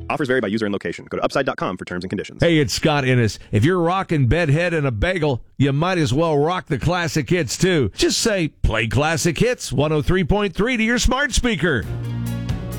Offers vary by user and location. Go to upside.com for terms and conditions. Hey, it's Scott Innes. If you're rocking Bedhead and a Bagel, you might as well rock the classic hits, too. Just say, play classic hits 103.3 to your smart speaker.